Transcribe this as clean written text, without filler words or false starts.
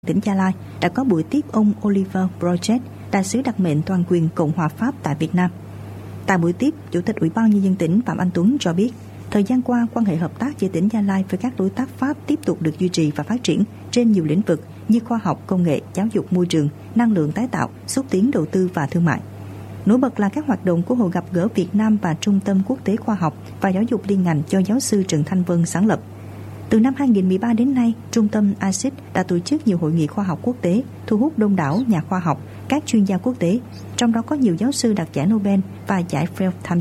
tỉnh Gia Lai đã có buổi tiếp ông Oliver Brochet, đại sứ đặc mệnh toàn quyền Cộng hòa Pháp tại Việt Nam. Tại buổi tiếp, Chủ tịch Ủy ban Nhân dân tỉnh Phạm Anh Tuấn cho biết, thời gian qua, quan hệ hợp tác giữa tỉnh Gia Lai với các đối tác Pháp tiếp tục được duy trì và phát triển trên nhiều lĩnh vực như khoa học, công nghệ, giáo dục, môi trường, năng lượng tái tạo, xúc tiến đầu tư và thương mại. Nổi bật là các hoạt động của Hội gặp gỡ Việt Nam và Trung tâm Quốc tế Khoa học và Giáo dục liên ngành do giáo sư Trần Thanh Vân sáng lập. Từ năm 2013 đến nay, Trung tâm ASIC đã tổ chức nhiều hội nghị khoa học quốc tế, thu hút đông đảo nhà khoa học, các chuyên gia quốc tế, trong đó có nhiều giáo sư đạt giải Nobel và giải Fields tham gia.